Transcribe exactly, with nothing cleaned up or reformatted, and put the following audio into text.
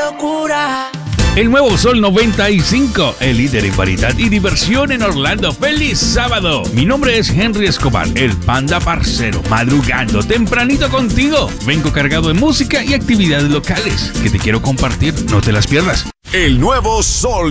locura. El nuevo Sol noventa y cinco, el líder en variedad y diversión en Orlando. ¡Feliz sábado! Mi nombre es Henry Escobar, el panda parcero, madrugando tempranito contigo. Vengo cargado de música y actividades locales que te quiero compartir, no te las pierdas. El nuevo Sol